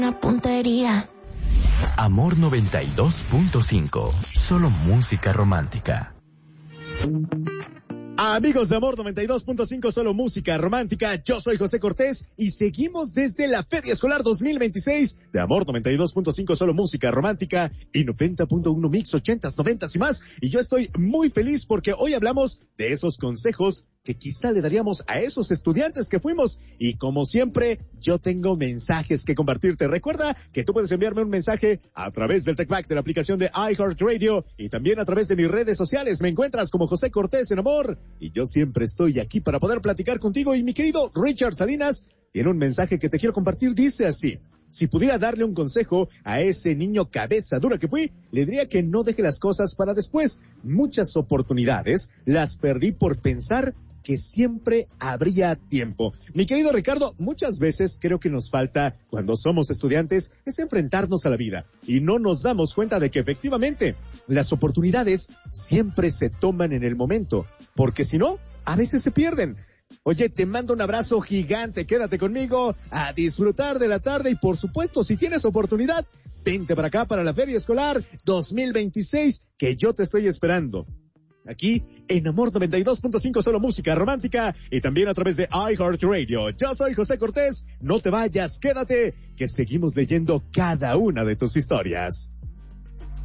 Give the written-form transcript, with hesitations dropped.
Una puntería. Amor 92.5. Solo música romántica. Amigos de Amor 92.5, solo música romántica, yo soy José Cortés y seguimos desde la Feria Escolar 2026 de Amor 92.5, solo música romántica y 90.1 mix, 80s, 90s y más. Y yo estoy muy feliz porque hoy hablamos de esos consejos que quizá le daríamos a esos estudiantes que fuimos. Y como siempre, yo tengo mensajes que compartirte. Recuerda que tú puedes enviarme un mensaje a través del TechBack de la aplicación de iHeartRadio y también a través de mis redes sociales. Me encuentras como José Cortés en Amor. Y yo siempre estoy aquí para poder platicar contigo. Y mi querido Richard Salinas tiene un mensaje que te quiero compartir. Dice así: si pudiera darle un consejo a ese niño cabeza dura que fui, le diría que no deje las cosas para después. Muchas oportunidades las perdí por pensar que siempre habría tiempo. Mi querido Ricardo, muchas veces creo que nos falta, cuando somos estudiantes, es enfrentarnos a la vida y no nos damos cuenta de que efectivamente las oportunidades siempre se toman en el momento, porque si no, a veces se pierden. Oye, te mando un abrazo gigante, quédate conmigo a disfrutar de la tarde y por supuesto, si tienes oportunidad, vente para acá para la Feria Escolar 2026, que yo te estoy esperando. Aquí en Amor 92.5, solo música romántica y también a través de iHeartRadio. Yo soy José Cortés, no te vayas, quédate, que seguimos leyendo cada una de tus historias.